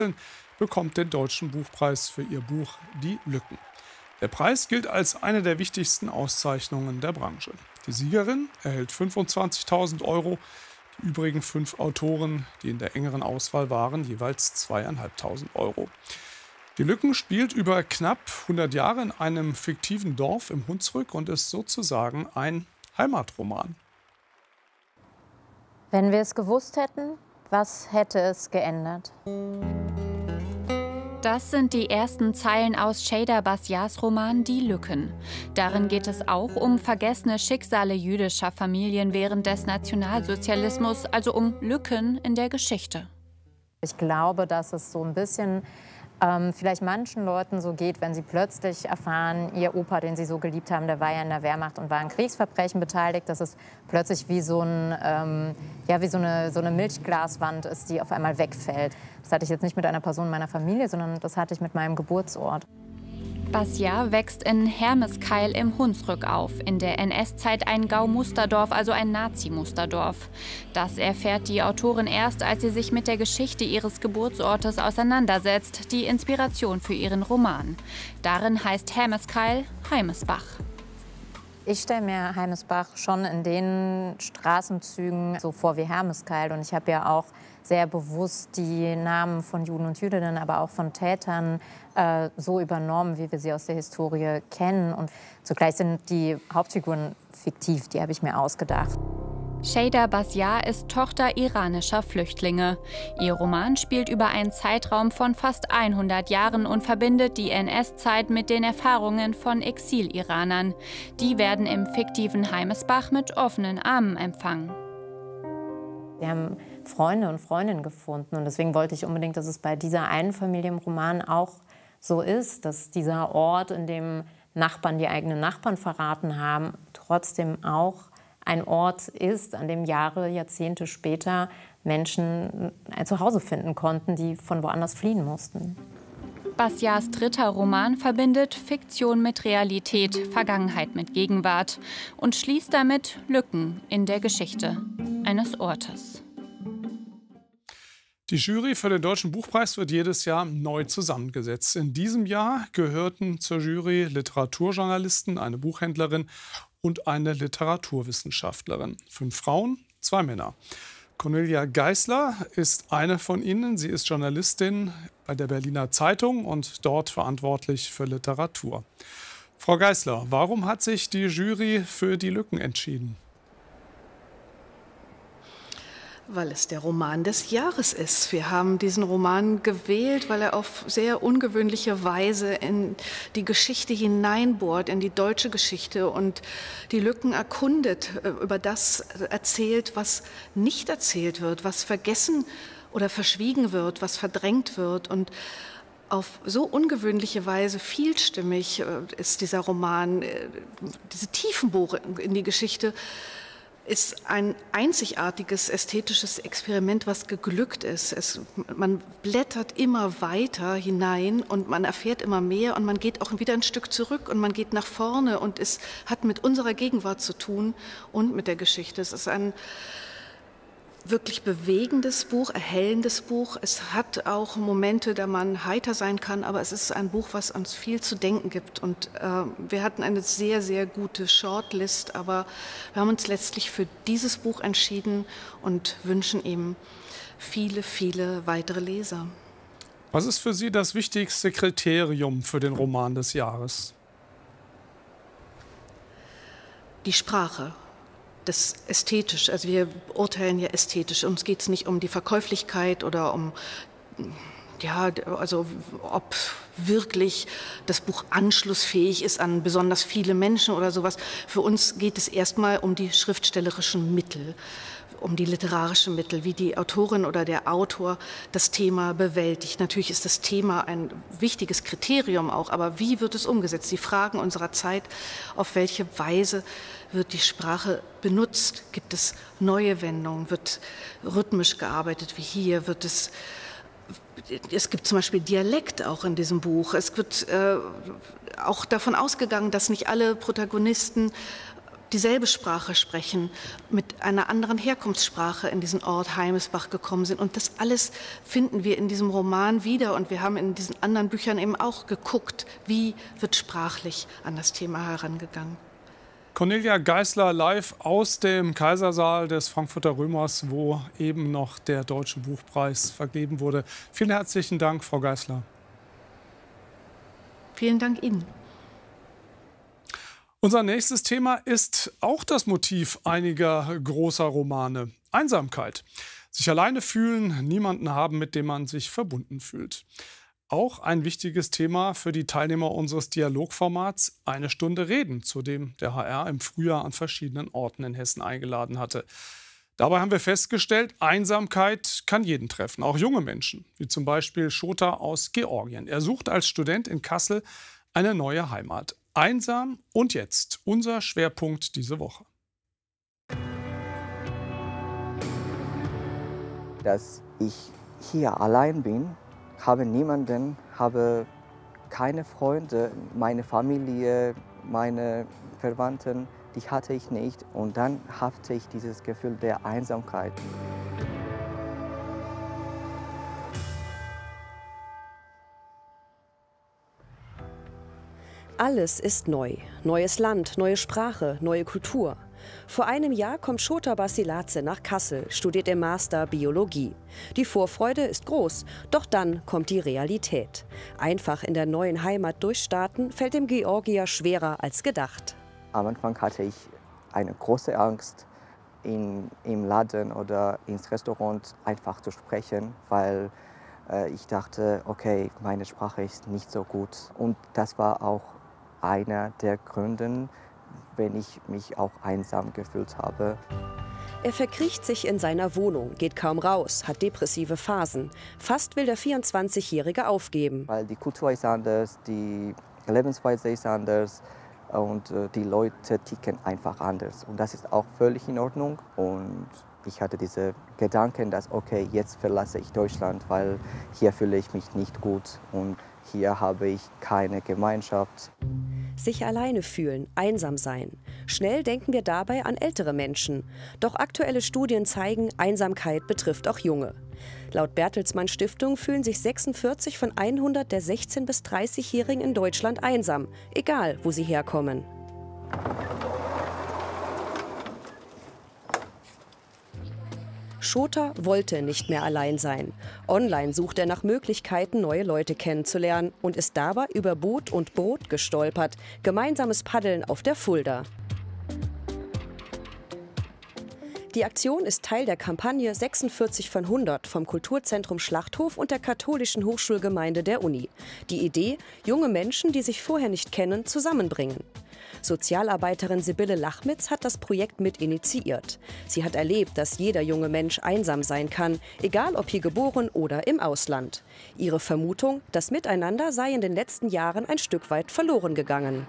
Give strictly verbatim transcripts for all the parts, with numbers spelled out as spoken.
bekommt den Deutschen Buchpreis für ihr Buch Die Lücken. Der Preis gilt als eine der wichtigsten Auszeichnungen der Branche. Die Siegerin erhält fünfundzwanzigtausend Euro, die übrigen fünf Autoren, die in der engeren Auswahl waren, jeweils zweitausendfünfhundert Euro. Die Lücken spielt über knapp hundert Jahre in einem fiktiven Dorf im Hunsrück und ist sozusagen ein Heimatroman. Wenn wir es gewusst hätten, was hätte es geändert? Das sind die ersten Zeilen aus Şeyda Basyars Roman Die Lücken. Darin geht es auch um vergessene Schicksale jüdischer Familien während des Nationalsozialismus, also um Lücken in der Geschichte. Ich glaube, dass es so ein bisschen ähm, vielleicht manchen Leuten so geht, wenn sie plötzlich erfahren, ihr Opa, den sie so geliebt haben, der war ja in der Wehrmacht und war an Kriegsverbrechen beteiligt, dass es plötzlich wie so, ein, ähm, ja, wie so, eine, so eine Milchglaswand ist, die auf einmal wegfällt. Das hatte ich jetzt nicht mit einer Person meiner Familie, sondern das hatte ich mit meinem Geburtsort. Basyar wächst in Hermeskeil im Hunsrück auf, in der N S-Zeit ein Gau-Musterdorf, also ein Nazi-Musterdorf. Das erfährt die Autorin erst, als sie sich mit der Geschichte ihres Geburtsortes auseinandersetzt, die Inspiration für ihren Roman. Darin heißt Hermeskeil Heimesbach. Ich stelle mir Heimesbach schon in den Straßenzügen so vor wie Hermeskeil. Und ich habe ja auch sehr bewusst die Namen von Juden und Jüdinnen, aber auch von Tätern äh, so übernommen, wie wir sie aus der Historie kennen. Und zugleich sind die Hauptfiguren fiktiv, die habe ich mir ausgedacht. Şeyda Basyar ist Tochter iranischer Flüchtlinge. Ihr Roman spielt über einen Zeitraum von fast hundert Jahren und verbindet die N S-Zeit mit den Erfahrungen von Exil-Iranern. Die werden im fiktiven Heimesbach mit offenen Armen empfangen. Wir haben Freunde und Freundinnen gefunden und deswegen wollte ich unbedingt, dass es bei dieser einen Familie im Roman auch so ist, dass dieser Ort, in dem Nachbarn die eigenen Nachbarn verraten haben, trotzdem auch ein Ort ist, an dem Jahre, Jahrzehnte später Menschen ein Zuhause finden konnten, die von woanders fliehen mussten. Basyars dritter Roman verbindet Fiktion mit Realität, Vergangenheit mit Gegenwart und schließt damit Lücken in der Geschichte eines Ortes. Die Jury für den Deutschen Buchpreis wird jedes Jahr neu zusammengesetzt. In diesem Jahr gehörten zur Jury Literaturjournalisten, eine Buchhändlerin und eine Literaturwissenschaftlerin. Fünf Frauen, zwei Männer. Cornelia Geisler ist eine von ihnen. Sie ist Journalistin bei der Berliner Zeitung und dort verantwortlich für Literatur. Frau Geisler, warum hat sich die Jury für Die Lücken entschieden? Weil es der Roman des Jahres ist. Wir haben diesen Roman gewählt, weil er auf sehr ungewöhnliche Weise in die Geschichte hineinbohrt, in die deutsche Geschichte und die Lücken erkundet, über das erzählt, was nicht erzählt wird, was vergessen oder verschwiegen wird, was verdrängt wird. Und auf so ungewöhnliche Weise vielstimmig ist dieser Roman, diese Tiefenbohrung in die Geschichte, ist ein einzigartiges ästhetisches Experiment, was geglückt ist. Es, man blättert immer weiter hinein und man erfährt immer mehr und man geht auch wieder ein Stück zurück und man geht nach vorne und es hat mit unserer Gegenwart zu tun und mit der Geschichte. Es ist ein wirklich bewegendes Buch, erhellendes Buch. Es hat auch Momente, da man heiter sein kann, aber es ist ein Buch, was uns viel zu denken gibt. Und äh, wir hatten eine sehr, sehr gute Shortlist, aber wir haben uns letztlich für dieses Buch entschieden und wünschen ihm viele, viele weitere Leser. Was ist für Sie das wichtigste Kriterium für den Roman des Jahres? Die Sprache. Das ästhetisch, also wir urteilen ja ästhetisch. Uns geht es nicht um die Verkäuflichkeit oder um, ja, also ob wirklich das Buch anschlussfähig ist an besonders viele Menschen oder sowas. Für uns geht es erstmal um die schriftstellerischen Mittel, um die literarischen Mittel, wie die Autorin oder der Autor das Thema bewältigt. Natürlich ist das Thema ein wichtiges Kriterium auch, aber wie wird es umgesetzt? Die Fragen unserer Zeit, auf welche Weise wird die Sprache benutzt? Gibt es neue Wendungen? Wird rhythmisch gearbeitet wie hier? Wird es, es gibt zum Beispiel Dialekt auch in diesem Buch. Es wird äh, auch davon ausgegangen, dass nicht alle Protagonisten dieselbe Sprache sprechen, mit einer anderen Herkunftssprache in diesen Ort Heimesbach gekommen sind. Und das alles finden wir in diesem Roman wieder. Und wir haben in diesen anderen Büchern eben auch geguckt, wie wird sprachlich an das Thema herangegangen. Cornelia Geisler live aus dem Kaisersaal des Frankfurter Römers, wo eben noch der Deutsche Buchpreis vergeben wurde. Vielen herzlichen Dank, Frau Geisler. Vielen Dank Ihnen. Unser nächstes Thema ist auch das Motiv einiger großer Romane: Einsamkeit. Sich alleine fühlen, niemanden haben, mit dem man sich verbunden fühlt. Auch ein wichtiges Thema für die Teilnehmer unseres Dialogformats Eine Stunde Reden, zu dem der H R im Frühjahr an verschiedenen Orten in Hessen eingeladen hatte. Dabei haben wir festgestellt, Einsamkeit kann jeden treffen, auch junge Menschen, wie zum Beispiel Shota aus Georgien. Er sucht als Student in Kassel eine neue Heimat. Einsam und jetzt unser Schwerpunkt diese Woche. Dass ich hier allein bin, habe niemanden, habe keine Freunde, meine Familie, meine Verwandten, die hatte ich nicht. Und dann hatte ich dieses Gefühl der Einsamkeit. Alles ist neu. Neues Land, neue Sprache, neue Kultur. Vor einem Jahr kommt Shota Basiladze nach Kassel, studiert im Master Biologie. Die Vorfreude ist groß, doch dann kommt die Realität. Einfach in der neuen Heimat durchstarten fällt dem Georgier schwerer als gedacht. Am Anfang hatte ich eine große Angst, in, im Laden oder ins Restaurant einfach zu sprechen, weil äh, ich dachte, okay, meine Sprache ist nicht so gut. Und das war auch einer der Gründe, wenn ich mich auch einsam gefühlt habe. Er verkriecht sich in seiner Wohnung, geht kaum raus, hat depressive Phasen. Fast will der vierundzwanzigjährige aufgeben. Weil die Kultur ist anders, die Lebensweise ist anders und äh, die Leute ticken einfach anders. Und das ist auch völlig in Ordnung. Und ich hatte diese Gedanken, dass okay, jetzt verlasse ich Deutschland, weil hier fühle ich mich nicht gut und hier habe ich keine Gemeinschaft. Sich alleine fühlen, einsam sein. Schnell denken wir dabei an ältere Menschen. Doch aktuelle Studien zeigen, Einsamkeit betrifft auch Junge. Laut Bertelsmann Stiftung fühlen sich sechsundvierzig von hundert der sechzehn- bis dreißigjährigen in Deutschland einsam, egal wo sie herkommen. Shota wollte nicht mehr allein sein. Online sucht er nach Möglichkeiten, neue Leute kennenzulernen und ist dabei über Boot und Brot gestolpert. Gemeinsames Paddeln auf der Fulda. Die Aktion ist Teil der Kampagne sechsundvierzig von hundert vom Kulturzentrum Schlachthof und der katholischen Hochschulgemeinde der Uni. Die Idee, junge Menschen, die sich vorher nicht kennen, zusammenbringen. Sozialarbeiterin Sibylle Lachmitz hat das Projekt mit initiiert. Sie hat erlebt, dass jeder junge Mensch einsam sein kann, egal ob hier geboren oder im Ausland. Ihre Vermutung, das Miteinander sei in den letzten Jahren ein Stück weit verloren gegangen.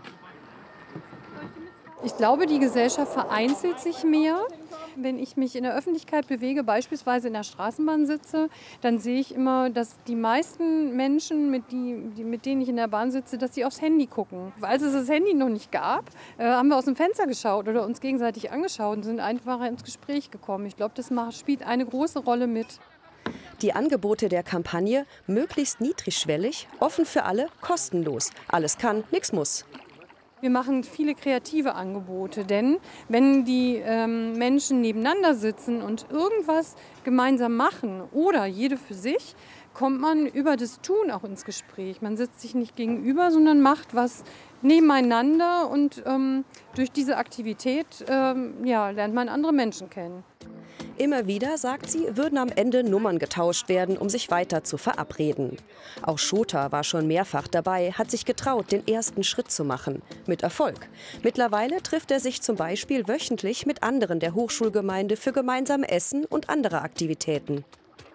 Ich glaube, die Gesellschaft vereinzelt sich mehr. Wenn ich mich in der Öffentlichkeit bewege, beispielsweise in der Straßenbahn sitze, dann sehe ich immer, dass die meisten Menschen, mit, die, die, mit denen ich in der Bahn sitze, dass sie aufs Handy gucken. Als es das Handy noch nicht gab, äh, haben wir aus dem Fenster geschaut oder uns gegenseitig angeschaut und sind einfach ins Gespräch gekommen. Ich glaube, das macht, spielt eine große Rolle mit. Die Angebote der Kampagne, möglichst niedrigschwellig, offen für alle, kostenlos. Alles kann, nichts muss. Wir machen viele kreative Angebote, denn wenn die ähm, Menschen nebeneinander sitzen und irgendwas gemeinsam machen oder jede für sich, kommt man über das Tun auch ins Gespräch. Man sitzt sich nicht gegenüber, sondern macht was nebeneinander und ähm, durch diese Aktivität ähm, ja, lernt man andere Menschen kennen. Immer wieder, sagt sie, würden am Ende Nummern getauscht werden, um sich weiter zu verabreden. Auch Shota war schon mehrfach dabei, hat sich getraut, den ersten Schritt zu machen. Mit Erfolg. Mittlerweile trifft er sich zum Beispiel wöchentlich mit anderen der Hochschulgemeinde für gemeinsam Essen und andere Aktivitäten.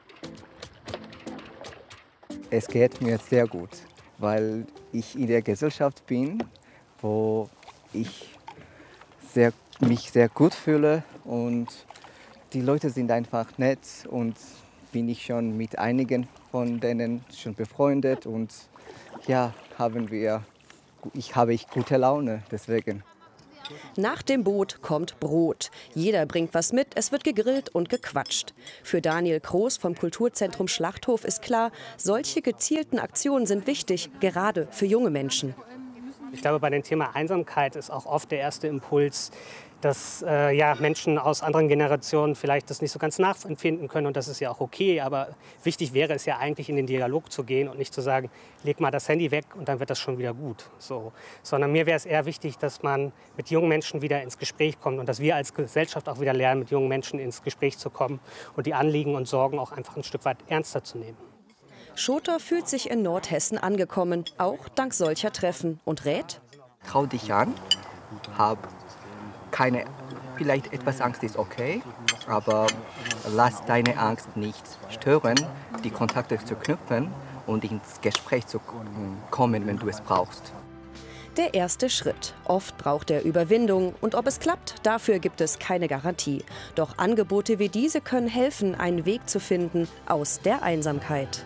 Es geht mir sehr gut, weil ich in der Gesellschaft bin, wo ich sehr, mich sehr gut fühle und die Leute sind einfach nett und bin ich schon mit einigen von denen schon befreundet und ja, haben wir, ich habe ich gute Laune deswegen. Nach dem Boot kommt Brot. Jeder bringt was mit, es wird gegrillt und gequatscht. Für Daniel Kroos vom Kulturzentrum Schlachthof ist klar, solche gezielten Aktionen sind wichtig, gerade für junge Menschen. Ich glaube, bei dem Thema Einsamkeit ist auch oft der erste Impuls, dass äh, ja, Menschen aus anderen Generationen vielleicht das nicht so ganz nachempfinden können. Und das ist ja auch okay. Aber wichtig wäre es ja eigentlich, in den Dialog zu gehen und nicht zu sagen, leg mal das Handy weg und dann wird das schon wieder gut. So. Sondern mir wäre es eher wichtig, dass man mit jungen Menschen wieder ins Gespräch kommt und dass wir als Gesellschaft auch wieder lernen, mit jungen Menschen ins Gespräch zu kommen und die Anliegen und Sorgen auch einfach ein Stück weit ernster zu nehmen. Schoter fühlt sich in Nordhessen angekommen, auch dank solcher Treffen, und rät: Trau dich an, hab keine, vielleicht etwas Angst ist okay, aber lass deine Angst nicht stören, die Kontakte zu knüpfen und ins Gespräch zu kommen, wenn du es brauchst. Der erste Schritt. Oft braucht er Überwindung. Und ob es klappt, dafür gibt es keine Garantie. Doch Angebote wie diese können helfen, einen Weg zu finden aus der Einsamkeit.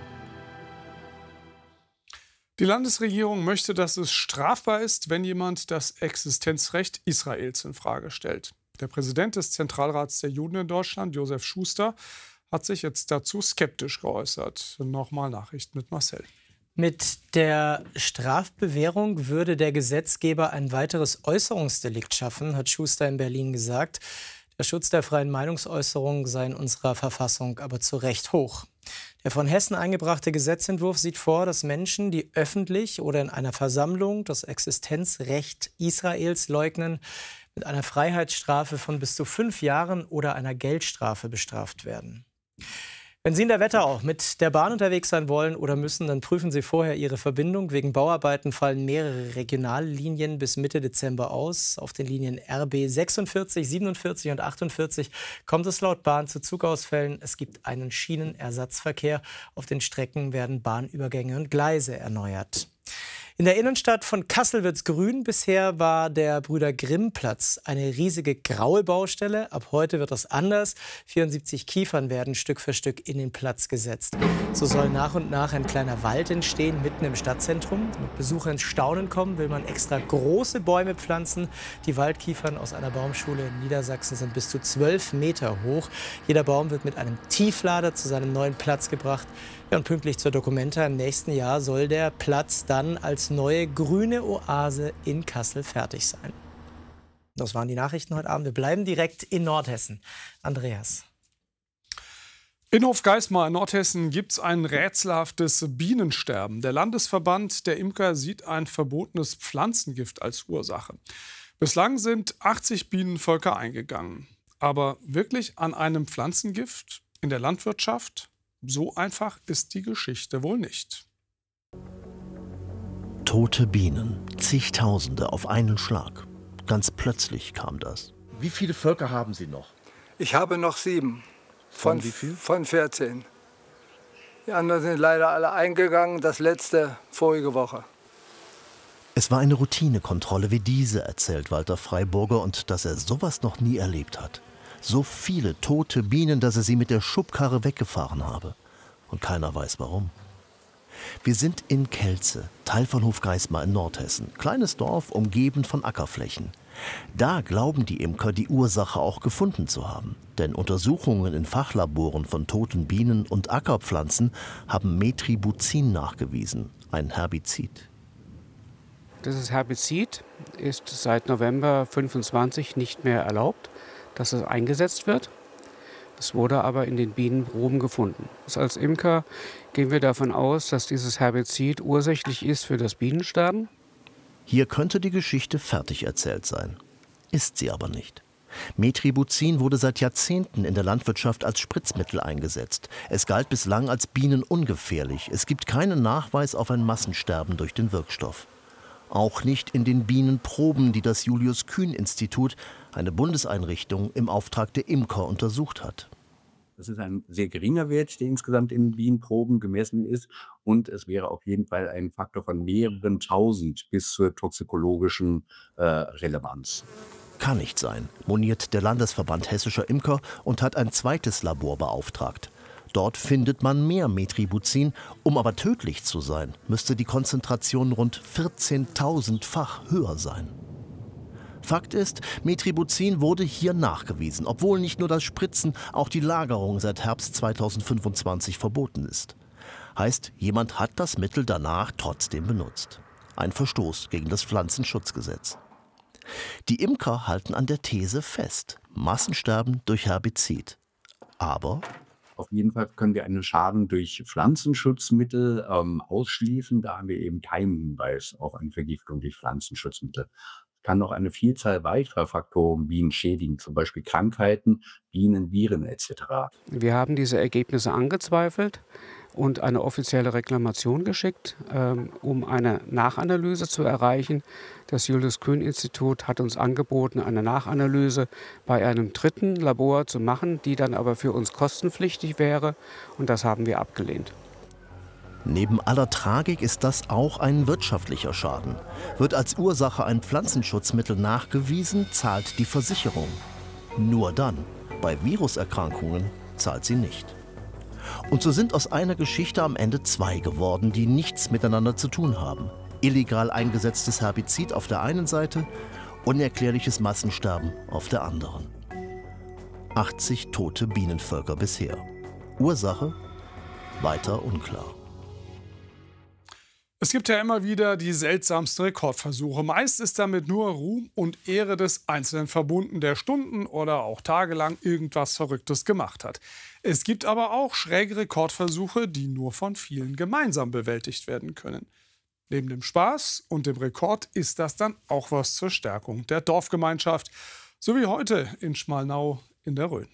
Die Landesregierung möchte, dass es strafbar ist, wenn jemand das Existenzrecht Israels infrage stellt. Der Präsident des Zentralrats der Juden in Deutschland, Josef Schuster, hat sich jetzt dazu skeptisch geäußert. Nochmal Nachrichten mit Marcel. Mit der Strafbewährung würde der Gesetzgeber ein weiteres Äußerungsdelikt schaffen, hat Schuster in Berlin gesagt. Der Schutz der freien Meinungsäußerung sei in unserer Verfassung aber zu Recht hoch. Der von Hessen eingebrachte Gesetzentwurf sieht vor, dass Menschen, die öffentlich oder in einer Versammlung das Existenzrecht Israels leugnen, mit einer Freiheitsstrafe von bis zu fünf Jahren oder einer Geldstrafe bestraft werden. Wenn Sie in der Wetterau mit der Bahn unterwegs sein wollen oder müssen, dann prüfen Sie vorher Ihre Verbindung. Wegen Bauarbeiten fallen mehrere Regionallinien bis Mitte Dezember aus. Auf den Linien R B sechsundvierzig, siebenundvierzig und achtundvierzig kommt es laut Bahn zu Zugausfällen. Es gibt einen Schienenersatzverkehr. Auf den Strecken werden Bahnübergänge und Gleise erneuert. In der Innenstadt von Kassel wird's grün. Bisher war der Brüder-Grimm-Platz eine riesige graue Baustelle. Ab heute wird das anders. vierundsiebzig Kiefern werden Stück für Stück in den Platz gesetzt. So soll nach und nach ein kleiner Wald entstehen, mitten im Stadtzentrum. Damit Besucher ins Staunen kommen, will man extra große Bäume pflanzen. Die Waldkiefern aus einer Baumschule in Niedersachsen sind bis zu zwölf Meter hoch. Jeder Baum wird mit einem Tieflader zu seinem neuen Platz gebracht. Ja, und pünktlich zur Documenta im nächsten Jahr soll der Platz dann als neue grüne Oase in Kassel fertig sein. Das waren die Nachrichten heute Abend. Wir bleiben direkt in Nordhessen. Andreas. In Hofgeismar in Nordhessen gibt es ein rätselhaftes Bienensterben. Der Landesverband der Imker sieht ein verbotenes Pflanzengift als Ursache. Bislang sind achtzig Bienenvölker eingegangen. Aber wirklich an einem Pflanzengift in der Landwirtschaft? So einfach ist die Geschichte wohl nicht. Tote Bienen, zigtausende auf einen Schlag. Ganz plötzlich kam das. Wie viele Völker haben Sie noch? Ich habe noch sieben. Von, von wie viel? Von vierzehn. Die anderen sind leider alle eingegangen, das letzte vorige Woche. Es war eine Routinekontrolle wie diese, erzählt Walter Freiburger, und dass er sowas noch nie erlebt hat. So viele tote Bienen, dass er sie mit der Schubkarre weggefahren habe. Und keiner weiß warum. Wir sind in Kelze, Teil von Hofgeismar in Nordhessen. Kleines Dorf, umgeben von Ackerflächen. Da glauben die Imker, die Ursache auch gefunden zu haben. Denn Untersuchungen in Fachlaboren von toten Bienen und Ackerpflanzen haben Metribuzin nachgewiesen, ein Herbizid. Dieses Herbizid ist seit November fünfundzwanzig nicht mehr erlaubt, dass es eingesetzt wird. Es wurde aber in den Bienenproben gefunden. Als Imker gehen wir davon aus, dass dieses Herbizid ursächlich ist für das Bienensterben. Hier könnte die Geschichte fertig erzählt sein. Ist sie aber nicht. Metribuzin wurde seit Jahrzehnten in der Landwirtschaft als Spritzmittel eingesetzt. Es galt bislang als bienenungefährlich. Es gibt keinen Nachweis auf ein Massensterben durch den Wirkstoff. Auch nicht in den Bienenproben, die das Julius-Kühn-Institut, eine Bundeseinrichtung, im Auftrag der Imker untersucht hat. Das ist ein sehr geringer Wert, der insgesamt in Bienenproben gemessen ist. Und es wäre auf jeden Fall ein Faktor von mehreren tausend bis zur toxikologischen äh, Relevanz. Kann nicht sein, moniert der Landesverband hessischer Imker und hat ein zweites Labor beauftragt. Dort findet man mehr Metribuzin. Um aber tödlich zu sein, müsste die Konzentration rund vierzehntausendfach höher sein. Fakt ist, Metribuzin wurde hier nachgewiesen, obwohl nicht nur das Spritzen, auch die Lagerung seit Herbst zweitausendfünfundzwanzig verboten ist. Heißt, jemand hat das Mittel danach trotzdem benutzt. Ein Verstoß gegen das Pflanzenschutzgesetz. Die Imker halten an der These fest: Massensterben durch Herbizid. Aber auf jeden Fall können wir einen Schaden durch Pflanzenschutzmittel ähm, ausschließen. Da haben wir eben keinen Hinweis auf eine Vergiftung durch Pflanzenschutzmittel. Es kann noch eine Vielzahl weiterer Faktoren Bienen schädigen, zum Beispiel Krankheiten, Bienen, Viren et cetera. Wir haben diese Ergebnisse angezweifelt und eine offizielle Reklamation geschickt, ähm, um eine Nachanalyse zu erreichen. Das Julius-Kühn-Institut hat uns angeboten, eine Nachanalyse bei einem dritten Labor zu machen, die dann aber für uns kostenpflichtig wäre, und das haben wir abgelehnt. Neben aller Tragik ist das auch ein wirtschaftlicher Schaden. Wird als Ursache ein Pflanzenschutzmittel nachgewiesen, zahlt die Versicherung. Nur dann. Bei Viruserkrankungen zahlt sie nicht. Und so sind aus einer Geschichte am Ende zwei geworden, die nichts miteinander zu tun haben. Illegal eingesetztes Herbizid auf der einen Seite, unerklärliches Massensterben auf der anderen. achtzig tote Bienenvölker bisher. Ursache? Weiter unklar. Es gibt ja immer wieder die seltsamsten Rekordversuche. Meist ist damit nur Ruhm und Ehre des Einzelnen verbunden, der Stunden oder auch tagelang irgendwas Verrücktes gemacht hat. Es gibt aber auch schräge Rekordversuche, die nur von vielen gemeinsam bewältigt werden können. Neben dem Spaß und dem Rekord ist das dann auch was zur Stärkung der Dorfgemeinschaft. So wie heute in Schmalnau in der Rhön.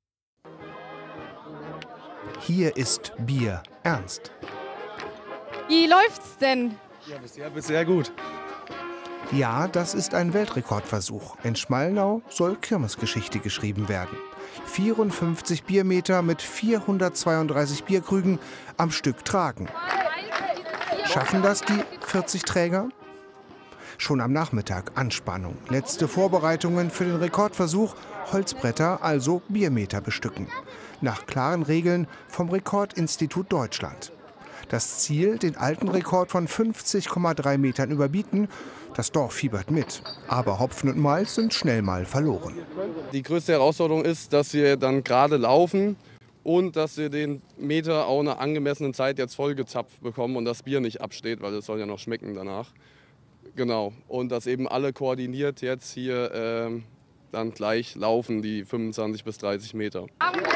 Hier ist Bier ernst. Wie läuft's denn? Ja, bisher, bisher gut. Ja, das ist ein Weltrekordversuch. In Schmalnau soll Kirmesgeschichte geschrieben werden. vierundfünfzig Biermeter mit vierhundertzweiunddreißig Bierkrügen am Stück tragen. Schaffen das die vierzig Träger? Schon am Nachmittag Anspannung. Letzte Vorbereitungen für den Rekordversuch. Holzbretter, also Biermeter bestücken. Nach klaren Regeln vom Rekordinstitut Deutschland. Das Ziel, den alten Rekord von fünfzig Komma drei Metern überbieten. Das Dorf fiebert mit. Aber Hopfen und Malz sind schnell mal verloren. Die größte Herausforderung ist, dass wir dann gerade laufen und dass wir den Meter auch in einer angemessenen Zeit jetzt vollgezapft bekommen und das Bier nicht absteht, weil es soll ja noch schmecken danach. Genau. Und dass eben alle koordiniert jetzt hier äh, dann gleich laufen, die fünfundzwanzig bis dreißig Meter.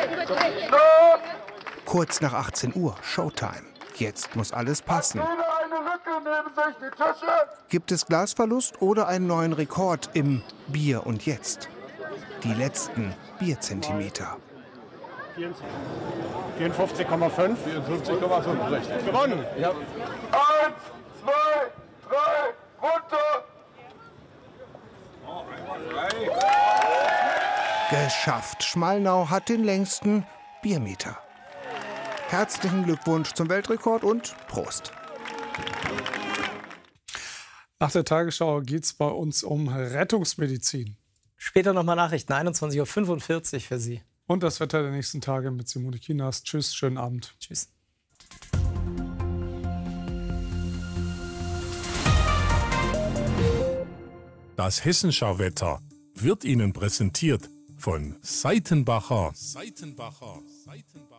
Kurz nach achtzehn Uhr, Showtime. Jetzt muss alles passen. Gibt es Glasverlust oder einen neuen Rekord im Bier und Jetzt? Die letzten Bierzentimeter. vierundfünfzig Komma fünf. vierundfünfzig Komma fünf, richtig. Gewonnen. Ja. Eins, zwei, drei, runter. Geschafft. Schmalnau hat den längsten Biermeter. Herzlichen Glückwunsch zum Weltrekord und Prost. Nach der Tagesschau geht es bei uns um Rettungsmedizin. Später nochmal Nachrichten, einundzwanzig Uhr fünfundvierzig für Sie. Und das Wetter der nächsten Tage mit Simone Kienast. Tschüss, schönen Abend. Tschüss. Das Hessenschau-Wetter wird Ihnen präsentiert von Seitenbacher. Seitenbacher. Seitenbacher.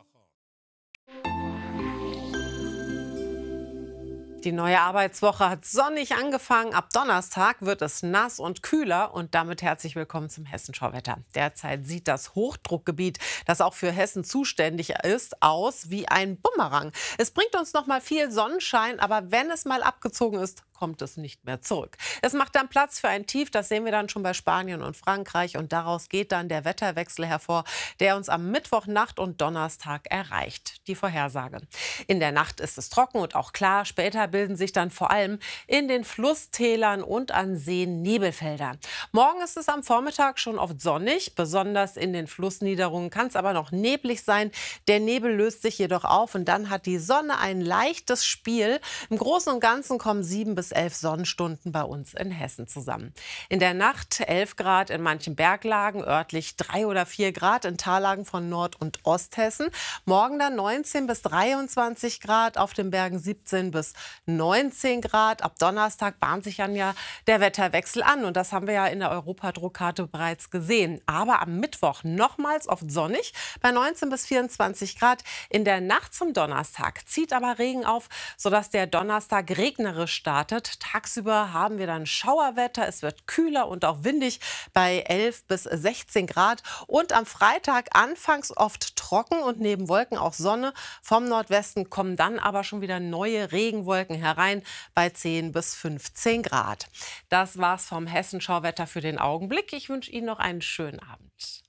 Die neue Arbeitswoche hat sonnig angefangen. Ab Donnerstag wird es nass und kühler. Und damit herzlich willkommen zum Hessenschau-Wetter. Derzeit sieht das Hochdruckgebiet, das auch für Hessen zuständig ist, aus wie ein Bumerang. Es bringt uns noch mal viel Sonnenschein, aber wenn es mal abgezogen ist, kommt es nicht mehr zurück. Es macht dann Platz für ein Tief, das sehen wir dann schon bei Spanien und Frankreich. Und daraus geht dann der Wetterwechsel hervor, der uns am Mittwochnacht und Donnerstag erreicht. Die Vorhersage. In der Nacht ist es trocken und auch klar. Später bilden sich dann vor allem in den Flusstälern und an Seen Nebelfelder. Morgen ist es am Vormittag schon oft sonnig. Besonders in den Flussniederungen kann es aber noch neblig sein. Der Nebel löst sich jedoch auf und dann hat die Sonne ein leichtes Spiel. Im Großen und Ganzen kommen sieben bis bis elf Sonnenstunden bei uns in Hessen zusammen. In der Nacht elf Grad in manchen Berglagen, örtlich drei oder vier Grad in Tallagen von Nord- und Osthessen. Morgen dann neunzehn bis dreiundzwanzig Grad, auf den Bergen siebzehn bis neunzehn Grad. Ab Donnerstag bahnt sich dann ja der Wetterwechsel an und das haben wir ja in der Europadruckkarte bereits gesehen. Aber am Mittwoch nochmals oft sonnig bei neunzehn bis vierundzwanzig Grad. In der Nacht zum Donnerstag zieht aber Regen auf, sodass der Donnerstag regnerisch startet. Tagsüber haben wir dann Schauerwetter. Es wird kühler und auch windig bei elf bis sechzehn Grad. Und am Freitag anfangs oft trocken und neben Wolken auch Sonne. Vom Nordwesten kommen dann aber schon wieder neue Regenwolken herein bei zehn bis fünfzehn Grad. Das war's vom Hessenschauwetter für den Augenblick. Ich wünsche Ihnen noch einen schönen Abend.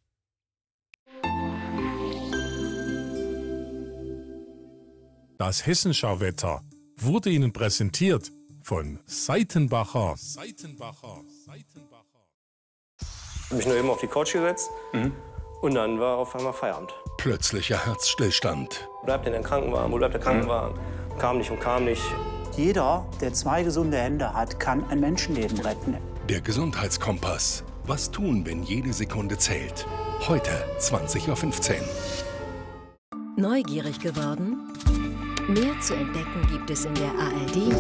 Das Hessenschauwetter wurde Ihnen präsentiert von Seitenbacher. Seitenbacher. Seitenbacher. Ich habe mich nur eben auf die Couch gesetzt mhm. und dann war auf einmal Feierabend. Plötzlicher Herzstillstand. Wo bleibt denn der Krankenwagen? Wo bleibt der Krankenwagen? Mhm. Kam nicht und kam nicht. Jeder, der zwei gesunde Hände hat, kann ein Menschenleben retten. Der Gesundheitskompass. Was tun, wenn jede Sekunde zählt? Heute zwanzig Uhr fünfzehn. Neugierig geworden? Mehr zu entdecken gibt es in der A R D